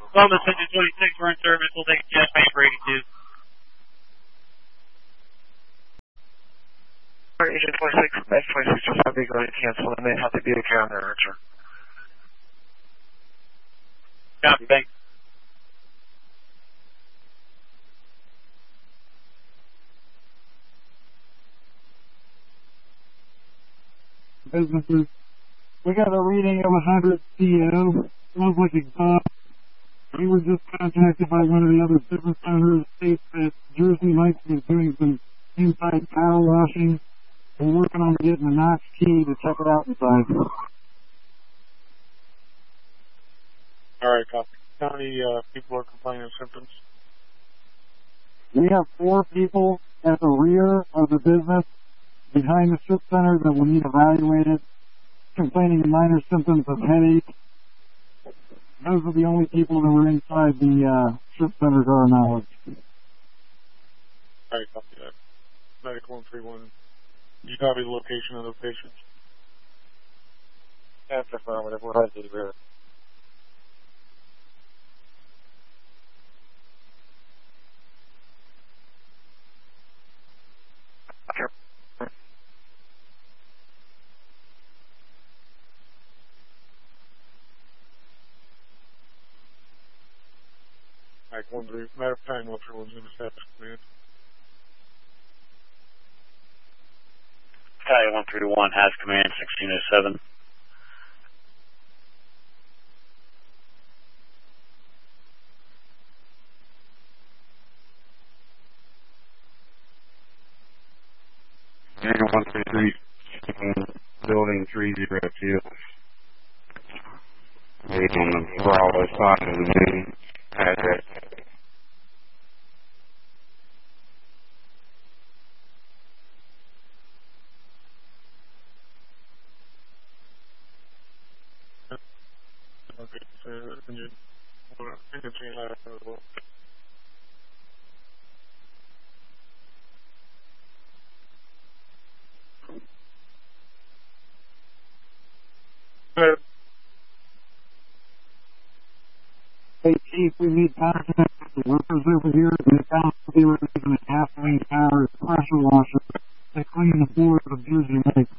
Columbus Engine 26, we're in service. We'll take a jet main for 82. Agent 26, F26, just have to go to cancel, and they have to be okay on their return. Copy, thanks. Businesses. We got a reading of 100 CO. Sounds like exhaust. We were just contacted by one of the other business owners, states that Jersey Mike's is doing some inside power washing. We're working on getting a Knox key to check it out inside. Alright, copy. How many people are complaining of symptoms? We have 4 people at the rear of the business behind the strip center that will need evaluated, complaining of minor symptoms of headache. Those are the only people that were inside the strip center to our knowledge. Alright, copy that. Medical 131. You copy the location of the patients? That's affirmative. We're headed to the rear. Alright, 1-3. Matter of time, 131's going to establish command. Battalion 131 has command 1607. Battalion 133, building 302. Wait on the Bravo side of the main address. Okay, so engine 3 last as well. Hey, Chief, we need contact with the workers over here. They found they were using a gasoline powered pressure washer to clean the floors of Jersey Mike's.